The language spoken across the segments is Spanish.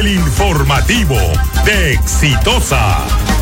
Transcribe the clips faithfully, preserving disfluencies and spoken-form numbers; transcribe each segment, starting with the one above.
El informativo de Exitosa.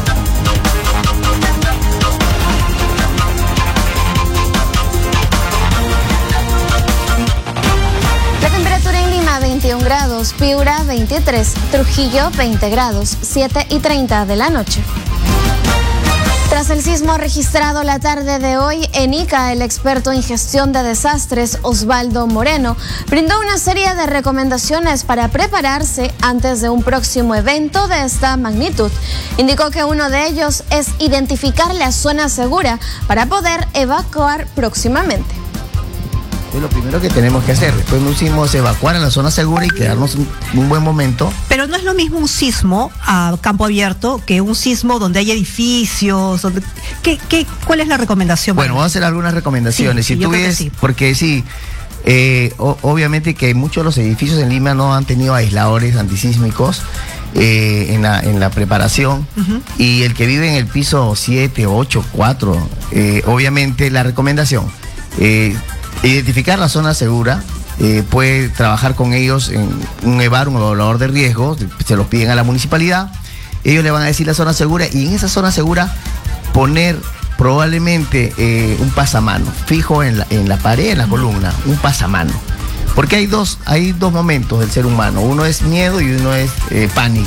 La temperatura en Lima veintiún grados, Piura veintitrés, Trujillo veinte grados, siete y treinta de la noche. Tras el sismo registrado la tarde de hoy en Ica, el experto en gestión de desastres, Osvaldo Moreno, brindó una serie de recomendaciones para prepararse antes de un próximo evento de esta magnitud. Indicó que uno de ellos es identificar la zona segura para poder evacuar próximamente. Es lo primero que tenemos que hacer. Después de un sismo es evacuar en la zona segura y quedarnos un, un buen momento. Pero no es lo mismo un sismo a campo abierto que un sismo donde hay edificios. Donde, ¿qué, qué, ¿Cuál es la recomendación? Bueno, vamos a hacer algunas recomendaciones. Sí, si sí, tú ves, sí. Porque sí, eh, o, obviamente que muchos de los edificios en Lima no han tenido aisladores antisísmicos eh, en, la, en la preparación. Uh-huh. Y el que vive en el piso siete, ocho, cuatro, eh, obviamente la recomendación. Eh, Identificar la zona segura, eh, puede trabajar con ellos en un EVAR, un evaluador de riesgos, se los piden a la municipalidad, ellos le van a decir la zona segura y en esa zona segura poner probablemente eh, un pasamano fijo en la, en la pared, en la columna, un pasamano. Porque hay dos, hay dos momentos del ser humano, uno es miedo y uno es eh, pánico.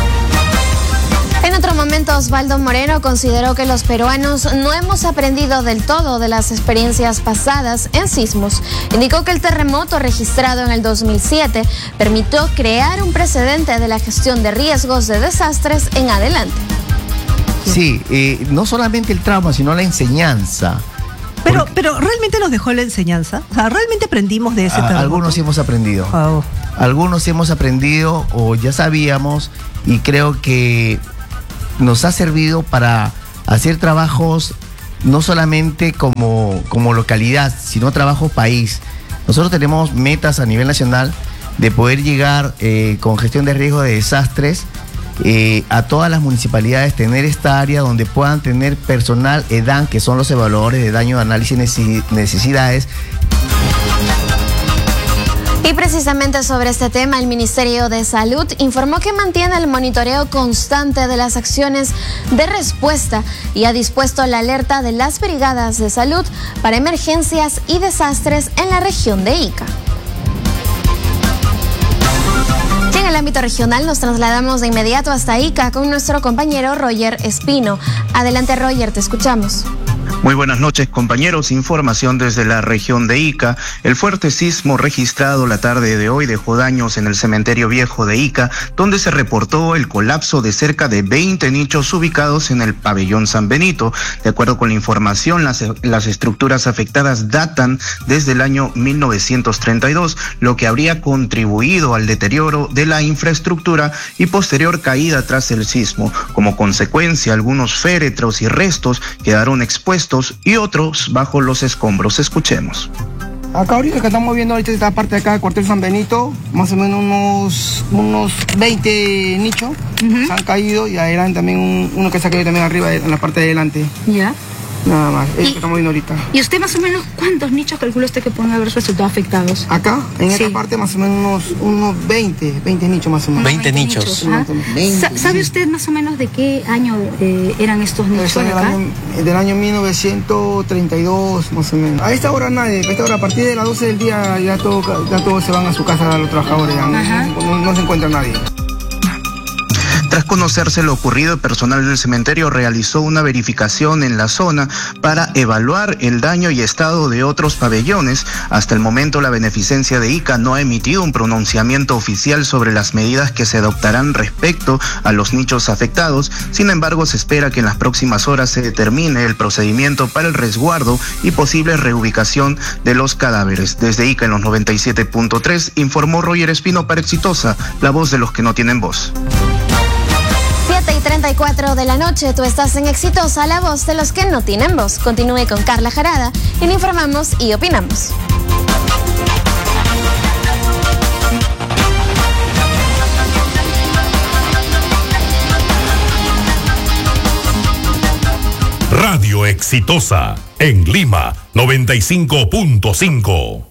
En otro momento, Osvaldo Moreno consideró que los peruanos no hemos aprendido del todo de las experiencias pasadas en sismos. Indicó que el terremoto registrado en el dos mil siete permitió crear un precedente de la gestión de riesgos de desastres en adelante. Sí, eh, no solamente el trauma, sino la enseñanza. Pero, pero ¿realmente nos dejó la enseñanza? O sea, ¿realmente aprendimos de ese terremoto? Algunos sí hemos aprendido. Oh. Algunos sí hemos aprendido o ya sabíamos y creo que nos ha servido para hacer trabajos no solamente como, como localidad, sino trabajo país. Nosotros tenemos metas a nivel nacional de poder llegar eh, con gestión de riesgo de desastres eh, a todas las municipalidades, tener esta área donde puedan tener personal EDAN, que son los evaluadores de daño, análisis y necesidades. Y precisamente sobre este tema, el Ministerio de Salud informó que mantiene el monitoreo constante de las acciones de respuesta y ha dispuesto la alerta de las brigadas de salud para emergencias y desastres en la región de Ica. Y en el ámbito regional nos trasladamos de inmediato hasta Ica con nuestro compañero Roger Espino. Adelante, Roger, te escuchamos. Muy buenas noches, compañeros. Información desde la región de Ica. El fuerte sismo registrado la tarde de hoy dejó daños en el cementerio viejo de Ica, donde se reportó el colapso de cerca de veinte nichos ubicados en el pabellón San Benito. De acuerdo con la información, las, las estructuras afectadas datan desde el año mil novecientos treinta y dos, lo que habría contribuido al deterioro de la infraestructura y posterior caída tras el sismo. Como consecuencia, algunos féretros y restos quedaron expuestos y otros bajo los escombros. Escuchemos. Acá ahorita que estamos viendo ahorita esta parte de acá del cuartel San Benito, más o menos unos, unos veinte nichos uh-huh. se han caído y adelante también un, uno que se ha caído también arriba de, en la parte de adelante. Ya. Yeah. Nada más, es lo que estamos viendo ahorita. ¿Y usted más o menos cuántos nichos calcula usted que pueden haber resultado afectados? Acá, en sí. esta parte más o menos unos, unos veinte, veinte nichos más o menos. veinte nichos. veinte, ¿Sabe usted más o menos de qué año eh, eran estos nichos del acá? Año, del año mil novecientos treinta y dos más o menos. A esta hora nadie, a esta hora a partir de las doce del día ya, todo, ya todos se van a su casa los trabajadores, ya, no, no, no se encuentra nadie. Tras conocerse lo ocurrido, el personal del cementerio realizó una verificación en la zona para evaluar el daño y estado de otros pabellones. Hasta el momento, la Beneficencia de Ica no ha emitido un pronunciamiento oficial sobre las medidas que se adoptarán respecto a los nichos afectados. Sin embargo, se espera que en las próximas horas se determine el procedimiento para el resguardo y posible reubicación de los cadáveres. Desde Ica, en los noventa y siete punto tres, informó Roger Espino para Exitosa, la voz de los que no tienen voz. siete y treinta y cuatro de la noche, tú estás en Exitosa, la voz de los que no tienen voz. Continúe con Carla Jarada y le informamos y opinamos. Radio Exitosa, en Lima, noventa y cinco punto cinco.